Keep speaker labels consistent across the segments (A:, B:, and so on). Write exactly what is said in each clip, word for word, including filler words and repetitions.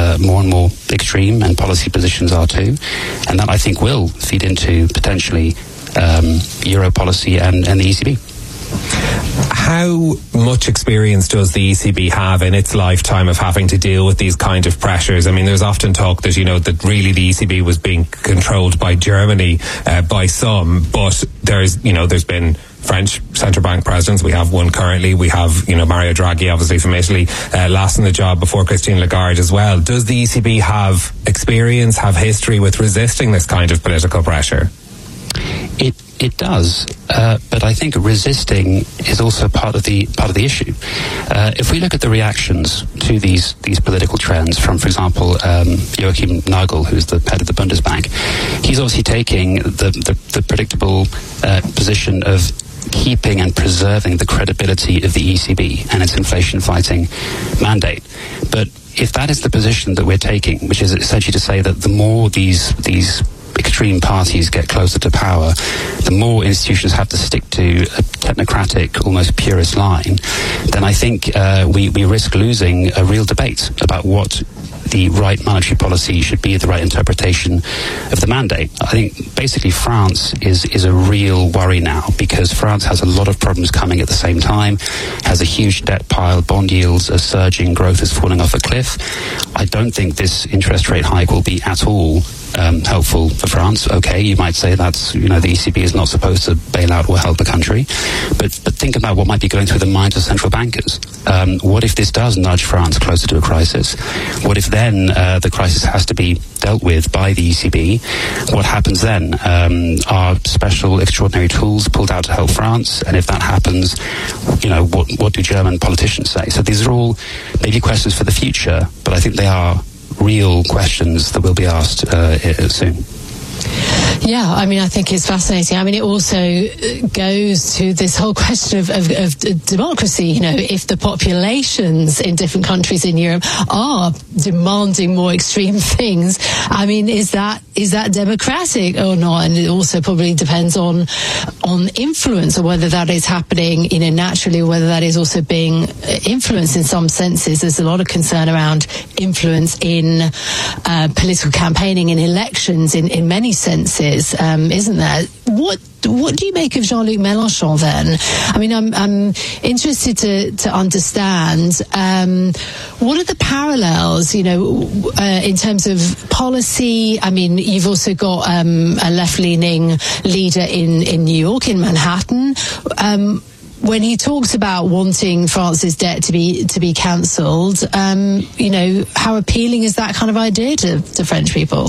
A: uh, more and more extreme, and policy positions are too. And that, I think, will feed into potentially um, Euro policy and, and the E C B.
B: How much experience does the E C B have in its lifetime of having to deal with these kind of pressures? I mean, there's often talk that, you know, that really the E C B was being controlled by Germany, uh, by some, but there's, you know, there's been French central bank presidents. We have one currently. We have, you know, Mario Draghi, obviously from Italy, uh, last in the job before Christine Lagarde as well. Does the E C B have experience, have history with resisting this kind of political pressure?
A: It it does, uh, but I think resisting is also part of the part of the issue. Uh, if we look at the reactions to these these political trends from, for example, um, Joachim Nagel, who's the head of the Bundesbank, he's obviously taking the the, the predictable uh, position of keeping and preserving the credibility of the E C B and its inflation-fighting mandate. But if that is the position that we're taking, which is essentially to say that the more these these extreme parties get closer to power, the more institutions have to stick to a technocratic, almost purist line, then I think uh, we, we risk losing a real debate about what the right monetary policy should be, the right interpretation of the mandate. I think basically France is is a real worry now, because France has a lot of problems coming at the same time, has a huge debt pile, bond yields are surging, growth is falling off a cliff. I don't think this interest rate hike will be at all Um, helpful for France. Okay, you might say that's, you know, the E C B is not supposed to bail out or help the country, but but think about what might be going through the minds of central bankers. Um, what if this does nudge France closer to a crisis? What if then uh, the crisis has to be dealt with by the E C B? What happens then? Um, are special extraordinary tools pulled out to help France? And if that happens, you know, what what do German politicians say? So these are all maybe questions for the future, but I think they are real questions that will be asked uh, soon.
C: Yeah, I mean, I think it's fascinating. I mean, it also goes to this whole question of, of, of democracy. You know, if the populations in different countries in Europe are demanding more extreme things, I mean, is that is that democratic or not? And it also probably depends on on influence, or whether that is happening, you know, naturally, or whether that is also being influenced in some senses. There's a lot of concern around influence in uh, political campaigning, in elections, in, in many senses, um, isn't there? What what do you make of Jean-Luc Mélenchon then? I mean, I'm I'm interested to to understand um, what are the parallels, you know, uh, in terms of policy. I mean, you've also got um, a left-leaning leader in in New York, in Manhattan. Um, when he talks about wanting France's debt to be to be cancelled, um, you know, how appealing is that kind of idea to, to French people?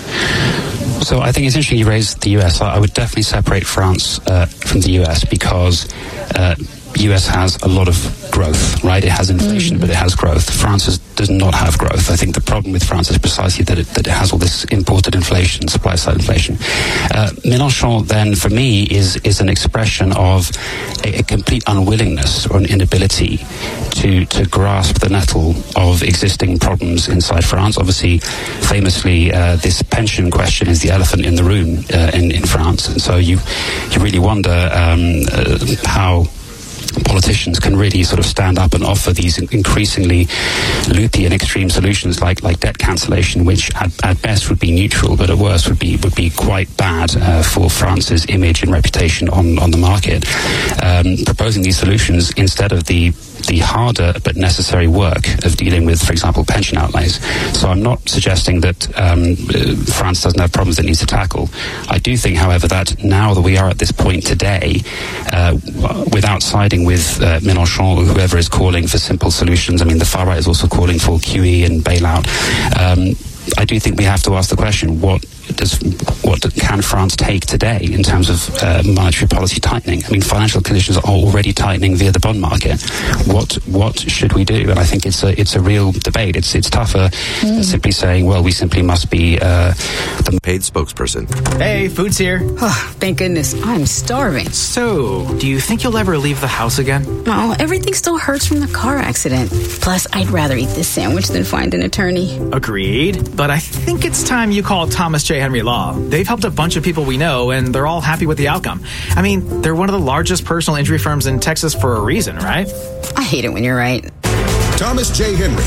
A: So I think it's interesting you raised the U S. I would definitely separate France uh, from the U S, because uh, U S has a lot of growth, right? It has inflation, mm. but it has growth. France is, does not have growth. I think the problem with France is precisely that it, that it has all this imported inflation, supply-side inflation. Uh, Mélenchon, then, for me, is is an expression of a, a complete unwillingness or an inability to to grasp the nettle of existing problems inside France. Obviously, famously, uh, this pension question is the elephant in the room uh, in, in France. And so you, you really wonder um, uh, how politicians can really sort of stand up and offer these increasingly loopy and extreme solutions like like debt cancellation, which at, at best would be neutral, but at worst would be would be quite bad uh, for France's image and reputation on on the market. Um, proposing these solutions instead of the the harder but necessary work of dealing with, for example, pension outlays. So I'm not suggesting that um, France doesn't have problems it needs to tackle. I do think, however, that now that we are at this point today, uh, without siding with uh, Mélenchon or whoever is calling for simple solutions, I mean, the far right is also calling for Q E and bailout, um, I do think we have to ask the question, what does what can France take today in terms of uh, monetary policy tightening? I mean, financial conditions are already tightening via the bond market. What what should we do? And I think it's a it's a real debate. It's it's tougher mm. than simply saying, well, we simply must be uh, the
D: paid spokesperson.
E: Hey, food's here.
F: Oh, thank goodness. I'm starving.
E: So, do you think you'll ever leave the house again?
F: No, everything still hurts from the car accident. Plus, I'd rather eat this sandwich than find an attorney.
E: Agreed. But I think it's time you call Thomas J. Henry Law. They've helped a bunch of people we know, and they're all happy with the outcome. I mean, they're one of the largest personal injury firms in Texas for a reason, right?
F: I hate it when you're right.
D: Thomas J. Henry.